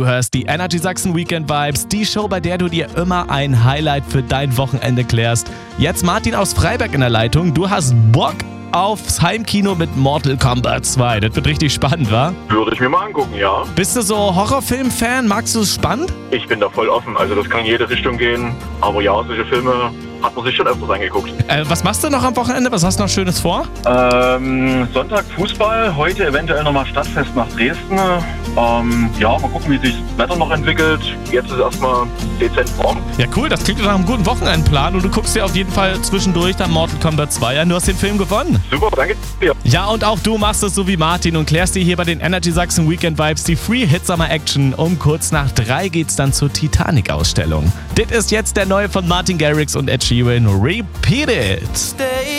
Du hörst die Energy Sachsen Weekend Vibes, die Show, bei der du dir immer ein Highlight für dein Wochenende klärst. Jetzt Martin aus Freiberg in der Leitung. Du hast Bock aufs Heimkino mit Mortal Kombat 2. Das wird richtig spannend, wa? Würde ich mir mal angucken, ja. Bist du so Horrorfilm-Fan? Magst du es spannend? Ich bin da voll offen, also das kann in jede Richtung gehen. Aber ja, solche Filme hat man sich schon öfters angeguckt. Was machst du noch am Wochenende? Was hast du noch Schönes vor? Sonntag Fußball, heute eventuell nochmal Stadtfest nach Dresden. Ja, mal gucken, wie sich das Wetter noch entwickelt. Jetzt ist erstmal dezent warm. Ja, cool, das klingt nach einem guten Wochenendplan und du guckst dir auf jeden Fall zwischendurch dann Mortal Kombat 2 an. Du hast den Film gewonnen. Super, danke dir. Ja, und auch du machst es so wie Martin und klärst dir hier bei den Energy Sachsen Weekend Vibes die Free Hit Summer Action. Um kurz nach 3 geht's dann zur Titanic-Ausstellung. Dit ist jetzt der neue von Martin Garrix und Ed Sheeran. Repeat It.